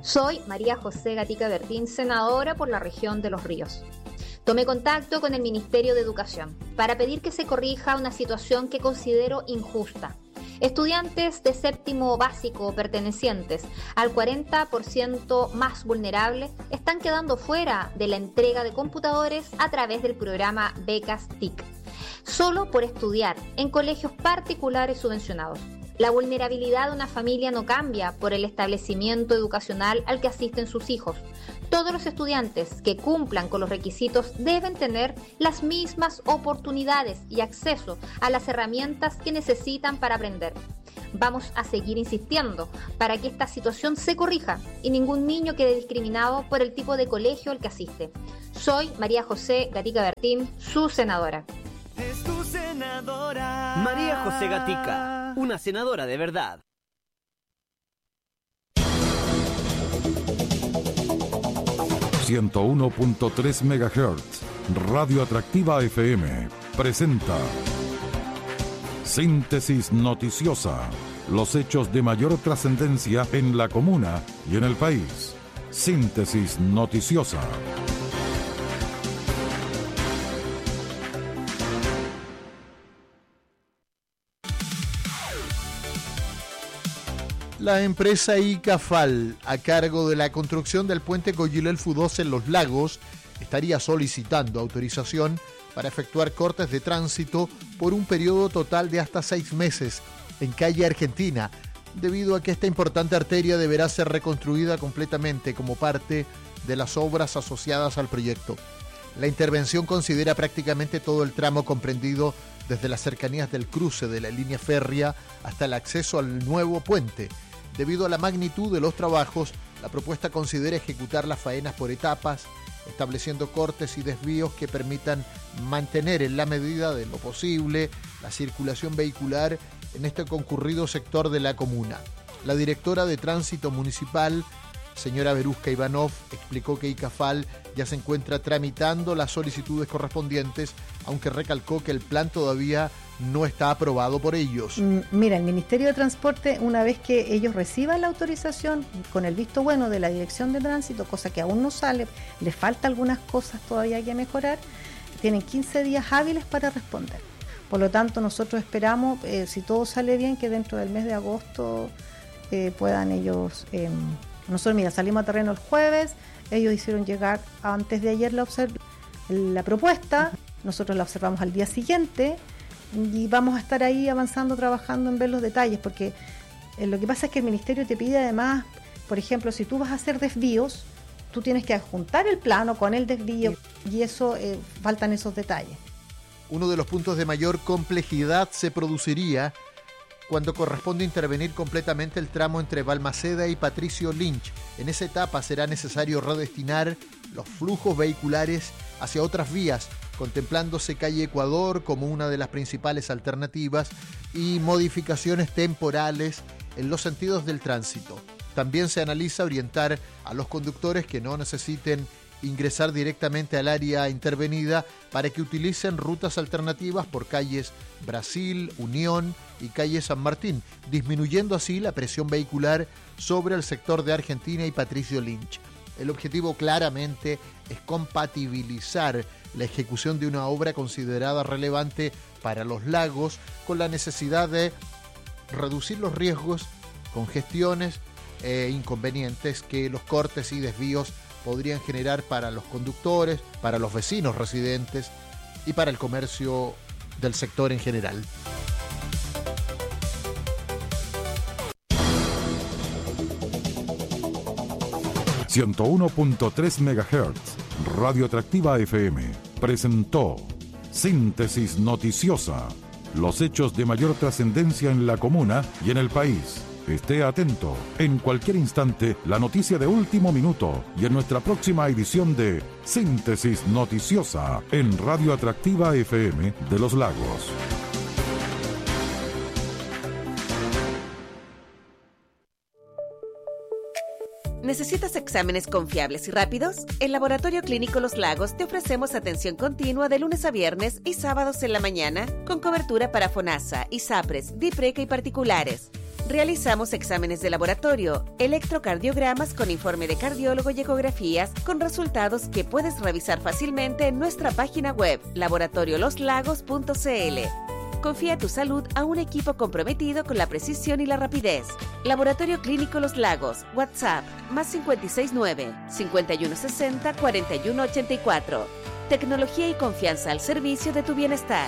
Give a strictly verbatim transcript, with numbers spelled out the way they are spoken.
Soy María José Gatica Bertín, senadora por la región de Los Ríos. Tomé contacto con el Ministerio de Educación para pedir que se corrija una situación que considero injusta. Estudiantes de séptimo básico pertenecientes al cuarenta por ciento más vulnerable están quedando fuera de la entrega de computadores a través del programa Becas T I C, solo por estudiar en colegios particulares subvencionados. La vulnerabilidad de una familia no cambia por el establecimiento educacional al que asisten sus hijos. Todos los estudiantes que cumplan con los requisitos deben tener las mismas oportunidades y acceso a las herramientas que necesitan para aprender. Vamos a seguir insistiendo para que esta situación se corrija y ningún niño quede discriminado por el tipo de colegio al que asiste. Soy María José Gatica Bertín, su senadora. Es tu senadora. María José Gatica, una senadora de verdad. ciento uno punto tres megahertz, Radio Atractiva F M, presenta Síntesis Noticiosa, los hechos de mayor trascendencia en la comuna y en el país. Síntesis Noticiosa. La empresa Icafal, a cargo de la construcción del puente Coyilel-Fu dos en Los Lagos, estaría solicitando autorización para efectuar cortes de tránsito por un periodo total de hasta seis meses en calle Argentina, debido a que esta importante arteria deberá ser reconstruida completamente como parte de las obras asociadas al proyecto. La intervención considera prácticamente todo el tramo comprendido desde las cercanías del cruce de la línea férrea hasta el acceso al nuevo puente. Debido a la magnitud de los trabajos, la propuesta considera ejecutar las faenas por etapas, estableciendo cortes y desvíos que permitan mantener en la medida de lo posible la circulación vehicular en este concurrido sector de la comuna. La directora de Tránsito Municipal, señora Verusca Ivanov, explicó que Icafal ya se encuentra tramitando las solicitudes correspondientes, aunque recalcó que el plan todavía no está aprobado por ellos. Mira, el Ministerio de Transporte, una vez que ellos reciban la autorización con el visto bueno de la Dirección de Tránsito, cosa que aún no sale, les falta algunas cosas todavía que mejorar, tienen quince días hábiles para responder. Por lo tanto, nosotros esperamos, eh, si todo sale bien, que dentro del mes de agosto eh, puedan ellos... Eh, nosotros, mira, salimos a terreno el jueves, ellos hicieron llegar antes de ayer la, observ- la propuesta, nosotros la observamos al día siguiente, y vamos a estar ahí avanzando, trabajando en ver los detalles, porque eh, lo que pasa es que el Ministerio te pide además, por ejemplo, si tú vas a hacer desvíos, tú tienes que adjuntar el plano con el desvío, y eso, eh, faltan esos detalles. Uno de los puntos de mayor complejidad se produciría cuando corresponde intervenir completamente el tramo entre Balmaceda y Patricio Lynch. En esa etapa será necesario redestinar los flujos vehiculares hacia otras vías, contemplándose calle Ecuador como una de las principales alternativas y modificaciones temporales en los sentidos del tránsito. También se analiza orientar a los conductores que no necesiten ingresar directamente al área intervenida para que utilicen rutas alternativas por calles Brasil, Unión y calle San Martín, disminuyendo así la presión vehicular sobre el sector de Argentina y Patricio Lynch. El objetivo claramente es compatibilizar la ejecución de una obra considerada relevante para los lagos con la necesidad de reducir los riesgos, congestiones e inconvenientes que los cortes y desvíos podrían generar para los conductores, para los vecinos residentes y para el comercio del sector en general. ciento uno punto tres megahertz, Radio Atractiva F M, presentó Síntesis Noticiosa, los hechos de mayor trascendencia en la comuna y en el país. Esté atento, en cualquier instante, la noticia de último minuto y en nuestra próxima edición de Síntesis Noticiosa en Radio Atractiva F M de Los Lagos. ¿Necesitas exámenes confiables y rápidos? En Laboratorio Clínico Los Lagos te ofrecemos atención continua de lunes a viernes y sábados en la mañana, con cobertura para FONASA, ISAPRES, DIPRECA y particulares. Realizamos exámenes de laboratorio, electrocardiogramas con informe de cardiólogo y ecografías con resultados que puedes revisar fácilmente en nuestra página web laboratorio los lagos punto c l. Confía tu salud a un equipo comprometido con la precisión y la rapidez. Laboratorio Clínico Los Lagos, WhatsApp, más cinco seis nueve, cinco uno sesenta, cuarenta y uno ochenta y cuatro. Tecnología y confianza al servicio de tu bienestar.